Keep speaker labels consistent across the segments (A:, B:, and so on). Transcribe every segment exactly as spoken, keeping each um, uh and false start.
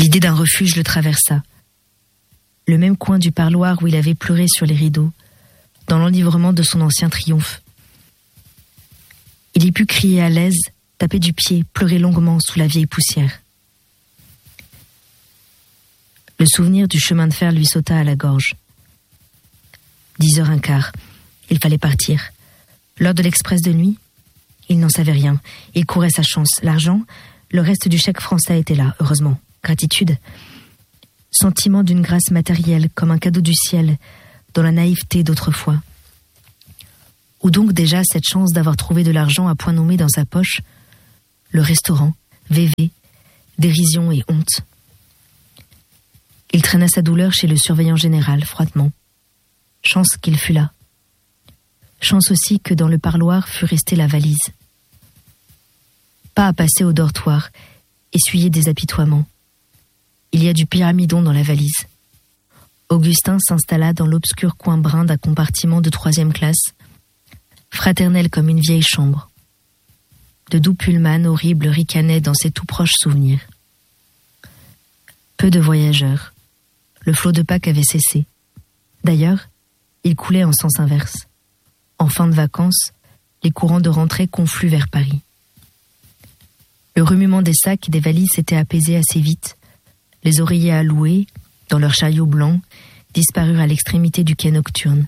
A: L'idée d'un refuge le traversa. Le même coin du parloir où il avait pleuré sur les rideaux, dans l'enivrement de son ancien triomphe. Il y put crier à l'aise, taper du pied, pleurer longuement sous la vieille poussière. Le souvenir du chemin de fer lui sauta à la gorge. Dix heures un quart, il fallait partir. L'heure de l'express de nuit, il n'en savait rien. Il courait sa chance. L'argent, le reste du chèque français était là, heureusement. Gratitude. Sentiment d'une grâce matérielle, comme un cadeau du ciel, dans la naïveté d'autrefois. Ou donc déjà cette chance d'avoir trouvé de l'argent à point nommé dans sa poche, le restaurant, V V, dérision et honte. Il traîna sa douleur chez le surveillant général, froidement. Chance qu'il fût là. Chance aussi que dans le parloir fût restée la valise. Pas à passer au dortoir, essuyer des apitoiements. Il y a du pyramidon dans la valise. Augustin s'installa dans l'obscur coin brun d'un compartiment de troisième classe, fraternel comme une vieille chambre. De doux pullman horribles ricanaient dans ses tout proches souvenirs. Peu de voyageurs. Le flot de Pâques avait cessé. D'ailleurs, il coulait en sens inverse. En fin de vacances, les courants de rentrée confluent vers Paris. Le remuement des sacs et des valises s'était apaisé assez vite. Les oreillers à louer, dans leur chariot blanc, disparurent à l'extrémité du quai nocturne.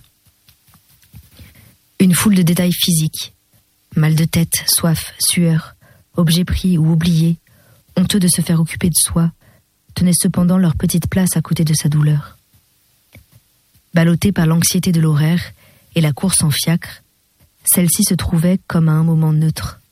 A: Une foule de détails physiques, mal de tête, soif, sueur, objets pris ou oubliés, honteux de se faire occuper de soi, tenaient cependant leur petite place à côté de sa douleur. Ballottée par l'anxiété de l'horaire et la course en fiacre, celle-ci se trouvait comme à un moment neutre.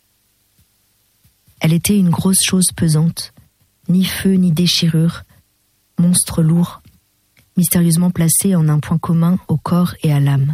A: Elle était une grosse chose pesante, ni feu ni déchirure, monstre lourd, mystérieusement placé en un point commun au corps et à l'âme.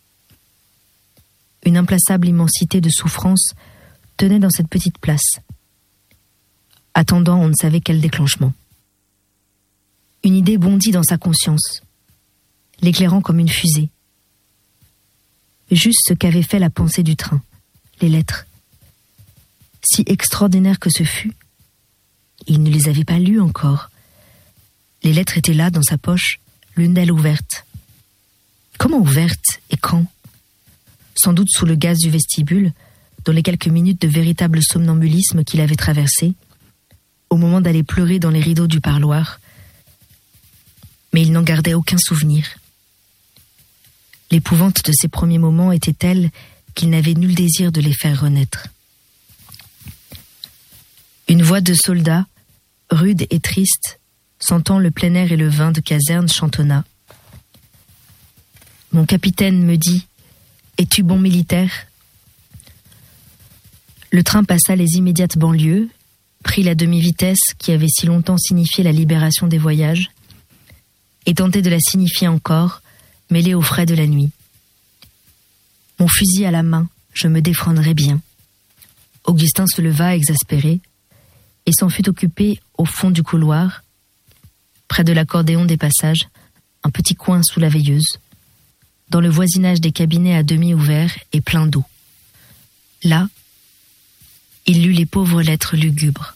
A: Une implaçable immensité de souffrance tenait dans cette petite place, attendant on ne savait quel déclenchement. Une idée bondit dans sa conscience, l'éclairant comme une fusée. Juste ce qu'avait fait la pensée du train, les lettres. Si extraordinaire que ce fût, il ne les avait pas lues encore. Les lettres étaient là, dans sa poche, l'une d'elles ouverte. Comment ouverte et quand ? Sans doute sous le gaz du vestibule, dans les quelques minutes de véritable somnambulisme qu'il avait traversé, au moment d'aller pleurer dans les rideaux du parloir. Mais il n'en gardait aucun souvenir. L'épouvante de ces premiers moments était telle qu'il n'avait nul désir de les faire renaître. Une voix de soldat, rude et triste, sentant le plein air et le vin de caserne, chantonna. « Mon capitaine me dit, es-tu bon militaire ?» Le train passa les immédiates banlieues, prit la demi-vitesse qui avait si longtemps signifié la libération des voyages, et tentait de la signifier encore, mêlée aux frais de la nuit. Mon fusil à la main, je me défendrai bien. Augustin se leva exaspéré, et s'en fut occupé au fond du couloir, près de l'accordéon des passages, un petit coin sous la veilleuse, dans le voisinage des cabinets à demi ouverts et pleins d'eau. Là, il lut les pauvres lettres lugubres.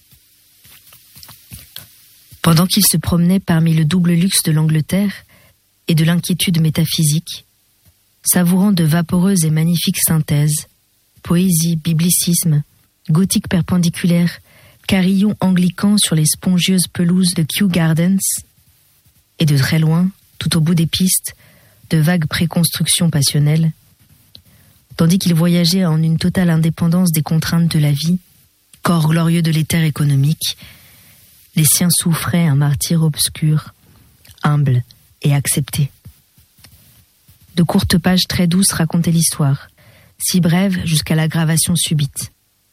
A: Pendant qu'il se promenait parmi le double luxe de l'Angleterre et de l'inquiétude métaphysique, savourant de vaporeuses et magnifiques synthèses, poésie, biblicisme, gothique perpendiculaire, carillon anglican sur les spongieuses pelouses de Kew Gardens, et de très loin, tout au bout des pistes, de vagues préconstructions passionnelles, tandis qu'il voyageait en une totale indépendance des contraintes de la vie, corps glorieux de l'éther économique, les siens souffraient un martyre obscur, humble et accepté. De courtes pages très douces racontaient l'histoire, si brève jusqu'à l'aggravation subite.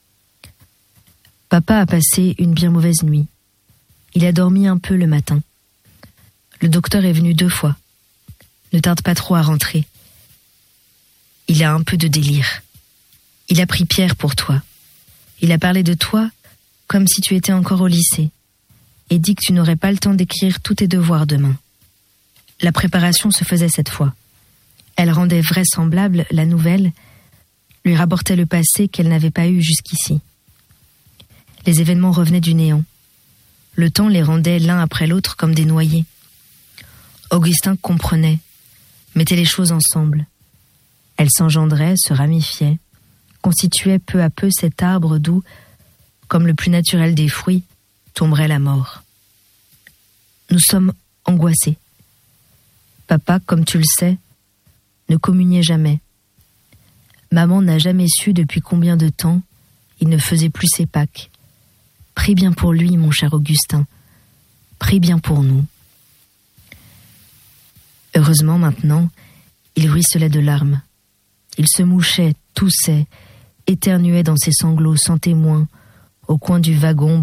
A: Papa a passé une bien mauvaise nuit. Il a dormi un peu le matin. Le docteur est venu deux fois. Ne tarde pas trop à rentrer. Il a un peu de délire. Il a pris Pierre pour toi. Il a parlé de toi comme si tu étais encore au lycée et dit que tu n'aurais pas le temps d'écrire tous tes devoirs demain. La préparation se faisait cette fois. Elle rendait vraisemblable la nouvelle, lui rapportait le passé qu'elle n'avait pas eu jusqu'ici. Les événements revenaient du néant. Le temps les rendait l'un après l'autre comme des noyés. Augustin comprenait, mettait les choses ensemble. Elles s'engendraient, se ramifiaient, constituaient peu à peu cet arbre d'où, comme le plus naturel des fruits, tomberait la mort. Nous sommes angoissés. Papa, comme tu le sais, ne communiait jamais. Maman n'a jamais su depuis combien de temps il ne faisait plus ses Pâques. Prie bien pour lui, mon cher Augustin. Prie bien pour nous. Heureusement, maintenant, il ruisselait de larmes. Il se mouchait, toussait, éternuait dans ses sanglots sans témoin, au coin du wagon